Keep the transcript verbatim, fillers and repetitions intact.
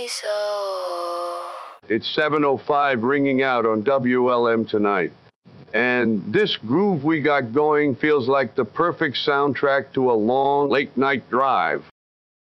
So... It's seven oh five ringing out on W L M tonight. And this groove we got going feels like the perfect soundtrack to a long late-night drive.